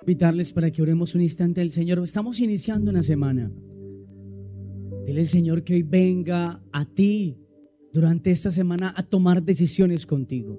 Invitarles para que oremos un instante al Señor. Estamos iniciando una semana. Dile al Señor que hoy venga a ti durante esta semana a tomar decisiones contigo,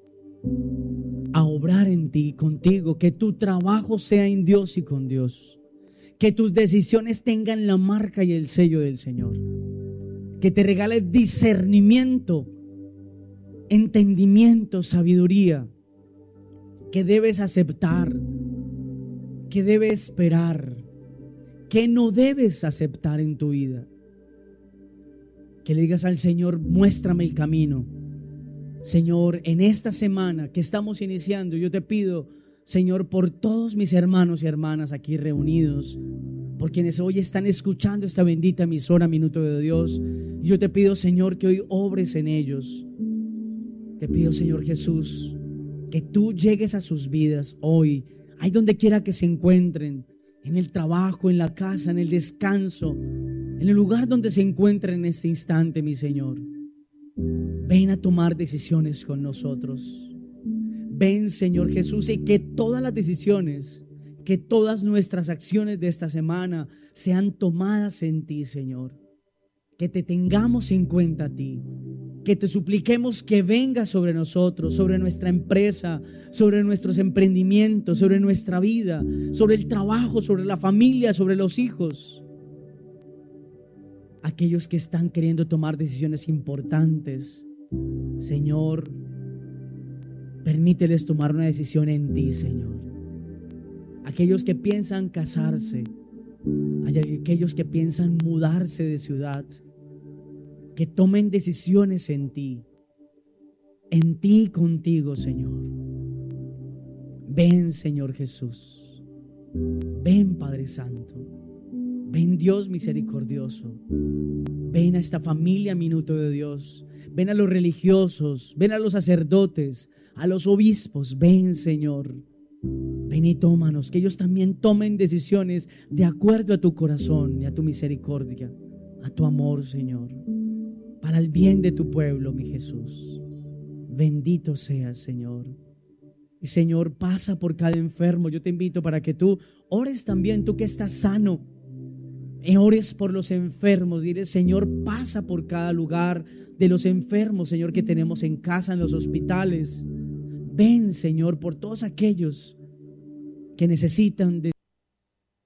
a obrar en ti, contigo, que tu trabajo sea en Dios y con Dios, que tus decisiones tengan la marca y el sello del Señor, que te regale discernimiento, entendimiento, sabiduría, que debes aceptar, que debes esperar, que no debes aceptar en tu vida. Que le digas al Señor, muéstrame el camino. Señor, en esta semana que estamos iniciando, yo te pido, Señor, por todos mis hermanos y hermanas aquí reunidos, por quienes hoy están escuchando esta bendita emisora Minuto de Dios, yo te pido, Señor, que hoy obres en ellos. Te pido, Señor Jesús, que tú llegues a sus vidas hoy, ahí donde quiera que se encuentren, en el trabajo, en la casa, en el descanso, en el lugar donde se encuentren en este instante, mi Señor. Ven a tomar decisiones con nosotros. Ven, Señor Jesús, y que todas las decisiones, que todas nuestras acciones de esta semana sean tomadas en ti, Señor. Que te tengamos en cuenta a ti. Que te supliquemos que venga sobre nosotros, sobre nuestra empresa, sobre nuestros emprendimientos, sobre nuestra vida, sobre el trabajo, sobre la familia, sobre los hijos. Aquellos que están queriendo tomar decisiones importantes, Señor, permíteles tomar una decisión en ti, Señor. Aquellos que piensan casarse, aquellos que piensan mudarse de ciudad, que tomen decisiones en ti y contigo, Señor. Ven, Señor Jesús. Ven, Padre Santo. Ven, Dios misericordioso. Ven a esta familia Minuto de Dios. Ven a los religiosos, ven a los sacerdotes, a los obispos. Ven, Señor. Ven y tómanos, que ellos también tomen decisiones de acuerdo a tu corazón y a tu misericordia, a tu amor, Señor, para el bien de tu pueblo, mi Jesús. Bendito seas, Señor. Y Señor, pasa por cada enfermo. Yo te invito para que tú ores también, tú que estás sano, ores por los enfermos. Dile, Señor, pasa por cada lugar de los enfermos, Señor, que tenemos en casa, en los hospitales. Ven, Señor, por todos aquellos que necesitan de